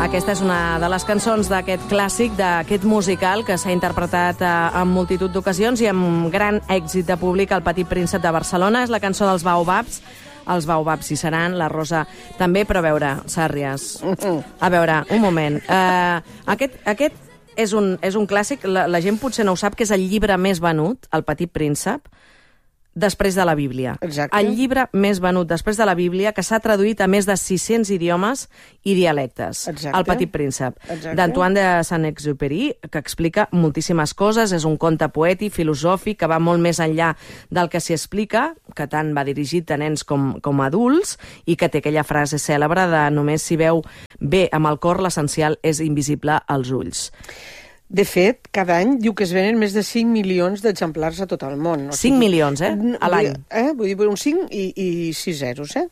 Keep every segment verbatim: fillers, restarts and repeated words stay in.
Aquesta és una de les cançons d'aquest clàssic, d'aquest musical, que s'ha interpretat eh, en multitud d'ocasions i amb gran èxit de públic, El petit príncep de Barcelona. És la cançó dels Baobabs. Els Baobabs hi seran, la Rosa també, però a veure, Sàrries, a veure, un moment. Uh, aquest aquest és, un, és un clàssic, la, la gent potser no ho sap, que és el llibre més venut, El petit príncep, després de la Bíblia. Exacte. El llibre més venut després de la Bíblia, que s'ha traduït a més de sis-cents idiomes i dialectes. Exacte. El petit príncep, Exacte. d'Antoine de Saint-Exupéry, que explica moltíssimes coses, és un conte poètic, filosòfic, que va molt més enllà del que s'hi explica, que tant va dirigit a nens com, com a adults, i que té aquella frase cèlebre de només si veu bé amb el cor, l'essencial és invisible als ulls. De fet, cada any diu que es venen més de cinc milions d'exemplars a tot el món. O cinc milions, eh? A l'any. Eh? Vull dir, un cinc i, i sis zeros, eh?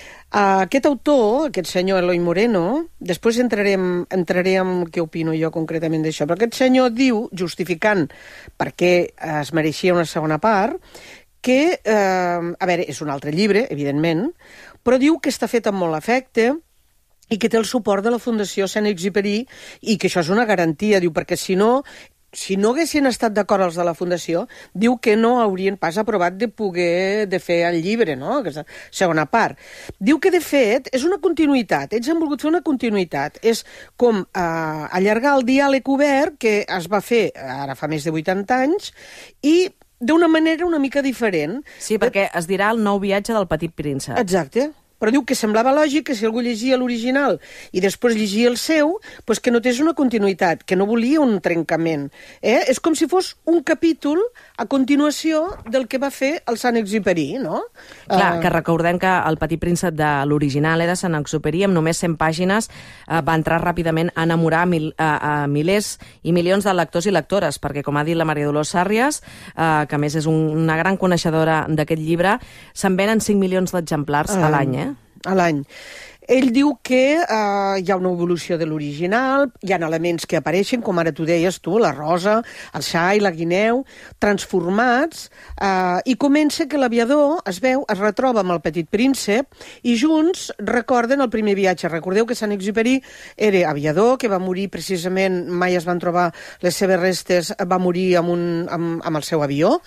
Uh, aquest autor, aquest senyor Eloi Moreno, després entrarem, entrarem què opino jo concretament d'això, però aquest senyor diu, justificant per què es mereixia una segona part, que, uh, a veure, és un altre llibre, evidentment, però diu que està fet amb molt afecte, i que té el suport de la Fundació Saint-Exupéry i que això és una garantia, diu, perquè si no, si no haguessin estat d'acord els de la Fundació, diu que no haurien pas aprovat de poder de fer el llibre, no?, aquesta segona part. Diu que, de fet, és una continuïtat, ells han volgut fer una continuïtat, és com eh, allargar el diàleg obert que es va fer ara fa més de vuitanta anys i d'una manera una mica diferent. Sí, perquè es dirà El nou viatge del petit príncep. Exacte. Però diu que semblava lògic que si algú llegia l'original i després llegia el seu, doncs que notés una continuïtat, que no volia un trencament. Eh? És com si fos un capítol a continuació del que va fer el Saint-Exupéry, no? Clar, Uh... que recordem que El petit príncep de l'original era Saint-Exupéry, amb només cent pàgines eh, va entrar ràpidament a enamorar mil, a, a milers i milions de lectors i lectores, perquè, com ha dit la Maria Dolors Sàrries, eh, que a més és un, una gran coneixedora d'aquest llibre, se'n venen cinc milions d'exemplars uh... a l'any, eh? a l'any. Ell diu que eh, hi ha una evolució de l'original, hi ha elements que apareixen, com ara tu deies tu, la rosa, el xai, la guineu, transformats, eh, i comença que l'aviador es veu, es retroba amb el petit príncep i junts recorden el primer viatge. Recordeu que Saint-Exupéry era aviador, que va morir precisament, mai es van trobar les seves restes, va morir amb, un, amb, amb el seu avió,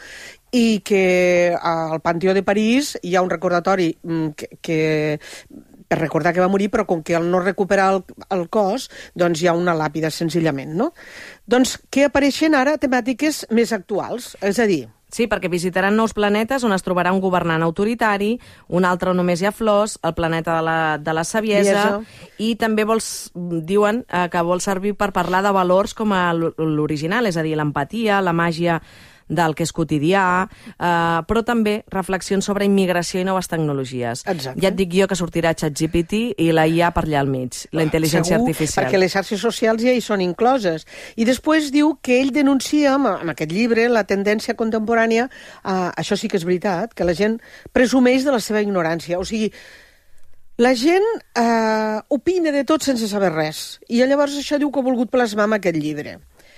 i que al Panteó de París hi ha un recordatori que, que per recordar que va morir, però com que al no recuperar el, el cos, doncs hi ha una làpida, senzillament, no? Doncs que apareixen ara temàtiques més actuals, és a dir... Sí, perquè visitaran nous planetes on es trobarà un governant autoritari, un altre on només hi ha flors, el planeta de la, de la saviesa, Viesa. I també vols, diuen eh, que vol servir per parlar de valors com a l'original, és a dir, l'empatia, la màgia del que és quotidià, eh, però també reflexions sobre immigració i noves tecnologies. Exacte. Ja et dic jo que sortirà ChatGPT i la I A per allà al mig, la intel·ligència Segur, artificial. perquè les xarxes socials ja hi són incloses. I després diu que ell denuncia, amb aquest llibre, la tendència contemporània, a, això sí que és veritat, que la gent presumeix de la seva ignorància. O sigui, la gent eh, opina de tot sense saber res. I llavors això diu que ha volgut plasmar amb aquest llibre.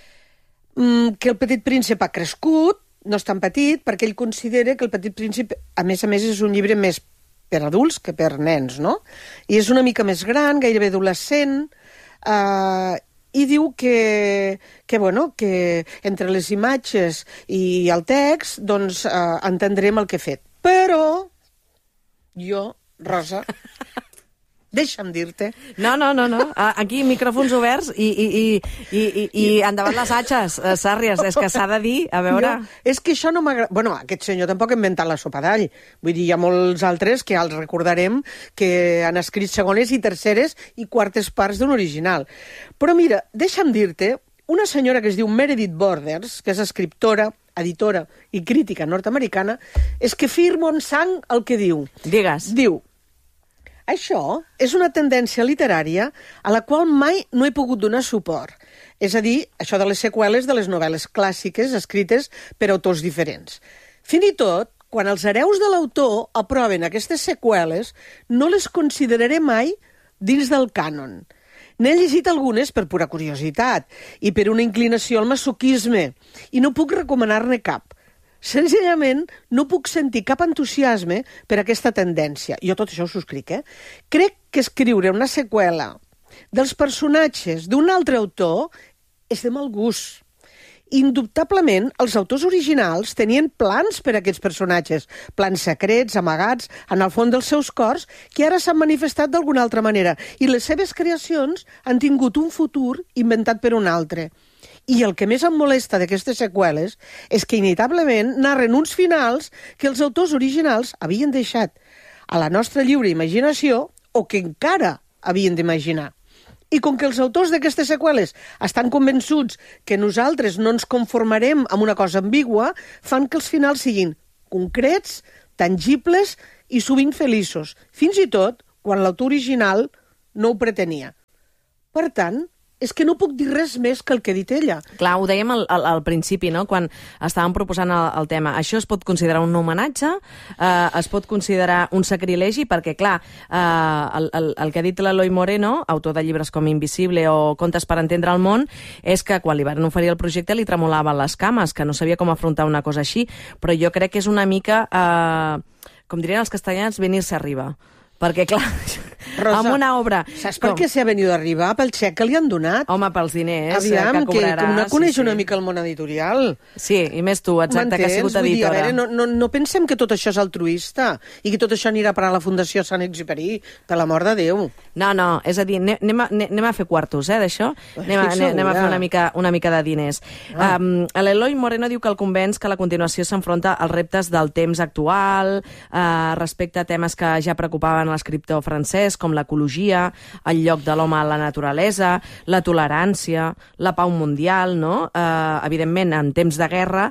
Que el petit príncep ha crescut, no és tan petit, perquè ell considera que el petit príncep, a més a més, és un llibre més per adults que per nens, no? I és una mica més gran, gairebé adolescent, eh, i diu que, que, bueno, que entre les imatges i el text, doncs, eh, entendrem el que he fet. Però jo, Rosa... Deixa'm dir-te... No, no, no, no. Aquí micròfons oberts i, i, i, i, i, i endavant les atxes, Sàrries. És que s'ha de dir, a veure... Jo, és que això no m'agrada... Bueno, aquest senyor tampoc ha inventat la sopa d'all. Vull dir, hi ha molts altres que els recordarem que han escrit segones i terceres i quartes parts d'un original. Però mira, deixa'm dir-te, una senyora que es diu Meredith Borders, que és escriptora, editora i crítica nord-americana, és que firma en sang el que diu. Digues. Diu... Això és una tendència literària a la qual mai no he pogut donar suport. És a dir, això de les seqüeles de les novel·les clàssiques escrites per autors diferents. Fins i tot, quan els hereus de l'autor aproven aquestes seqüeles, no les consideraré mai dins del cànon. N'he llegit algunes per pura curiositat i per una inclinació al masoquisme i no puc recomanar-ne cap. Senzillament, no puc sentir cap entusiasme per aquesta tendència. Jo tot això ho subscric, eh? Crec que escriure una seqüela dels personatges d'un altre autor és de mal gust. Indubtablement, els autors originals tenien plans per a aquests personatges, plans secrets, amagats, en el fons dels seus cors, que ara s'han manifestat d'alguna altra manera, i les seves creacions han tingut un futur inventat per un altre. I el que més em molesta d'aquestes seqüeles és que inevitablement narren uns finals que els autors originals havien deixat a la nostra lliure imaginació o que encara havien d'imaginar. I com que els autors d'aquestes seqüeles estan convençuts que nosaltres no ens conformarem amb una cosa ambigua, fan que els finals siguin concrets, tangibles i sovint feliços, fins i tot quan l'autor original no ho pretenia. Per tant, és que no puc dir res més que el que ha dit ella. Clar, ho dèiem al, al, al principi, no?, quan estàvem proposant el, el tema. Això es pot considerar un homenatge, eh, es pot considerar un sacrilegi, perquè, clar, eh, el, el, el que ha dit l'Eloi Moreno, autor de llibres com Invisible o Contes per entendre el món, és que quan li van oferir el projecte li tremolaven les cames, que no sabia com afrontar una cosa així, però jo crec que és una mica, eh, com dirien els castellans, venir-se arriba. Perquè, clar, Rosa, amb una obra... Saps per què s'ha venut a arribar? Pel xec que li han donat. Home, pels diners Aviam, que cobrarà. Que una coneix sí, sí. una mica el món editorial. Sí, i més tu, exacte, que ha sigut editora. Vull dir, a veure, no, no, no pensem que tot això és altruista i que tot això anirà a parar a la Fundació Sant Exupéry, per l'amor de Déu. No, no, és a dir, anem a, anem a fer quartos, eh, d'això? Anem, a, anem a fer una mica, una mica de diners. Ah. Um, L'Eloi Moreno diu que el convenç que la continuació s'enfronta als reptes del temps actual, uh, respecte a temes que ja preocupaven l'escriptor francès, com l'ecologia, el lloc de l'home a la naturalesa, la tolerància, la pau mundial, no? Eh, evidentment, en temps de guerra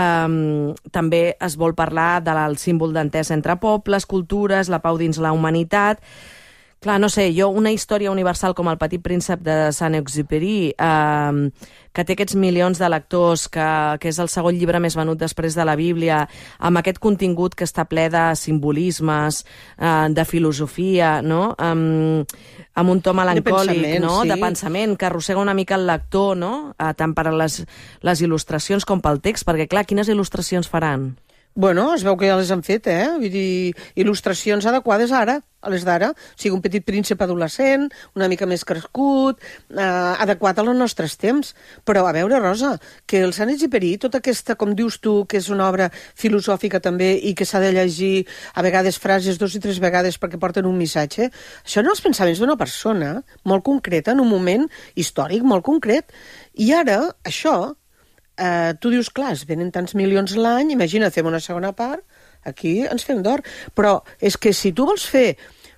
eh, també es vol parlar del símbol d'entesa entre pobles, cultures, la pau dins la humanitat. Clar, no sé, jo una història universal com El petit príncep de Saint-Exupéry, eh, que té aquests milions de lectors, que, que és el segon llibre més venut després de la Bíblia, amb aquest contingut que està ple de simbolismes, eh, de filosofia, no? Um, amb un to melancòlic, no? Sí. De pensament, que arrossega una mica el lector, no? Eh, tant per a les, les il·lustracions com pel text, perquè, clar, quines il·lustracions faran? Bueno, es veu que ja les han fet, eh? Vull dir, il·lustracions adequades ara, a les d'ara. O sigui, un petit príncep adolescent, una mica més crescut, eh, adequat als nostres temps. Però, a veure, Rosa, que el Saint-Exupéry, tota aquesta, com dius tu, que és una obra filosòfica també i que s'ha de llegir a vegades frases dos i tres vegades perquè porten un missatge, això no els pensaments d'una persona molt concreta, en un moment històric molt concret. I ara, això... Uh, tu dius, clar, es venen tants milions l'any, imagina, fem una segona part, aquí ens fem d'or. Però és que si tu vols fer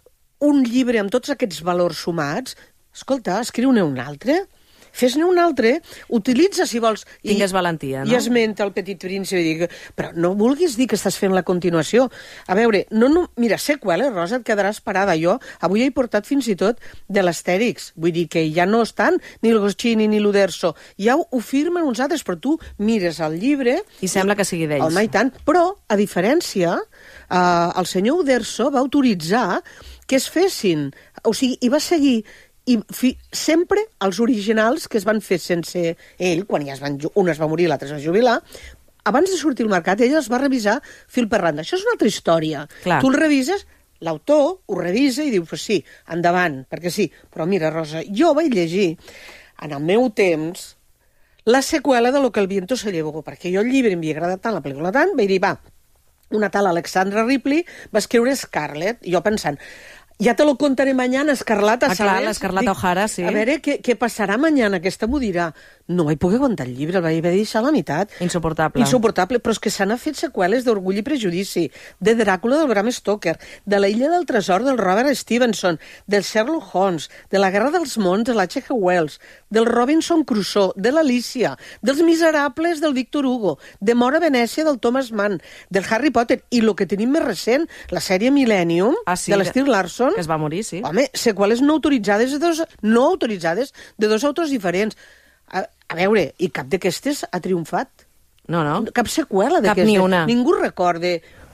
un llibre amb tots aquests valors sumats, escolta, escriu-ne un altre, fes-ne un altre, utilitza, si vols... Tingues valentia, no? I esmenta el petit príncep i dic, però no vulguis dir que estàs fent la continuació. A veure, no, no, mira, seqüeles, Rosa, et quedaràs parada. Jo avui he portat fins i tot de l'Astèrix. Vull dir que ja no estan ni el Goscinny ni l'Uderzo. Ja ho, ho firmen uns altres, però tu mires el llibre... I sembla que sigui d'ells. Home, i tant. Però, a diferència, eh, el senyor Uderzo va autoritzar que es fessin... O sigui, i va seguir... I fi, sempre els originals que es van fer sense ell, quan ja es van, un es va morir, l'altre es va jubilar, abans de sortir al mercat, ell els va revisar fil per randa. Això és una altra història. Clar. Tu el revises, l'autor ho revisa i diu, pues sí, endavant, perquè sí. Però mira, Rosa, jo vaig llegir, en el meu temps, la seqüela de Lo que el viento se llevó, perquè jo el llibre m'havia agradat tant, la pel·lícula tant, vaig dir, va, una tal Alexandra Ripley va escriure Scarlett, i jo pensant... Ja te lo contaré mañana, Escarlata, ah, ¿sabes? Clar, l'Escarlata O'Hara, sí. A veure, què, què passarà mañana? Aquesta m'ho dirà. No vaig poder aguantar el llibre, el vaig haver de deixar a la meitat. Insuportable. Insuportable, però és que s'han fet seqüeles d'Orgull i Prejudici, de Dràcula del Bram Stoker, de La illa del tresor del Robert Stevenson, del Sherlock Holmes, de La guerra dels mons de l'H G Wells, del Robinson Crusoe, de l'Alícia, dels Miserables del Victor Hugo, de Mora Venècia del Thomas Mann, del Harry Potter, i el que tenim més recent, la sèrie Millennium, ah, sí, de l'Steve Larson, que es va morir, sí. Home, seqüeles no autoritzades de dos, no autoritzades de dos autors diferents. A, a veure, i cap d'aquestes ha triomfat. No, no. Cap seqüela d'aquestes. Cap ni una. Ningú recorda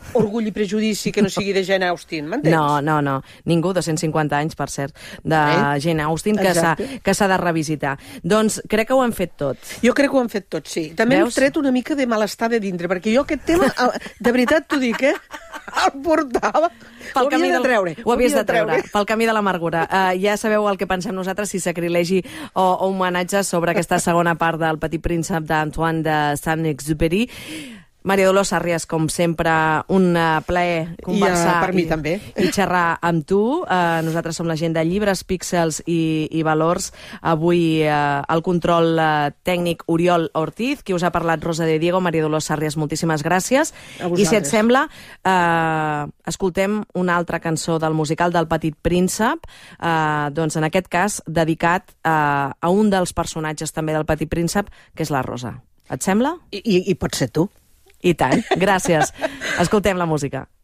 Orgull i Prejudici que no sigui de Jane Austen, m'entens? No, no, no. Ningú, dos cents cinquanta anys, per cert, de Eh? Jane Austen, que s'ha Exacte. que s'ha de revisitar. Doncs crec que ho hem fet tot. Jo crec que ho han fet tot, sí. També Veus? hem tret una mica de malestar de dintre, perquè jo aquest tema, de veritat t'ho dic, eh? El portava. Ho havia de del- treure. Ho havies de treure, pel camí de l'amargura. Uh, ja sabeu el que pensem nosaltres, si sacrilegi o, o homenatge sobre aquesta segona part del Petit Príncep d'Antoine de Saint-Exupéry. Maria Dolors Sàrries, com sempre, un uh, plaer conversar I, uh, per mi i, també. i xerrar amb tu. Uh, nosaltres som la gent de Llibres, Píxels i, i Valors. Avui uh, el control uh, tècnic Oriol Ortiz, qui us ha parlat Rosa de Diego. Maria Dolors Sàrries, moltíssimes gràcies. A I si et vosaltres. sembla, uh, escoltem una altra cançó del musical del Petit Príncep, uh, doncs en aquest cas dedicat uh, a un dels personatges també del Petit Príncep, que és la Rosa. Et sembla? I, i, i pot ser tu. I tant. Gràcies. Escoltem la música.